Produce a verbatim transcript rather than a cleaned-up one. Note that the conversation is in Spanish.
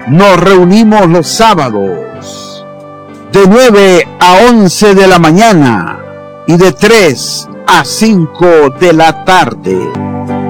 Nos reunimos los sábados de nueve a once de la mañana y de tres a cinco de la tarde.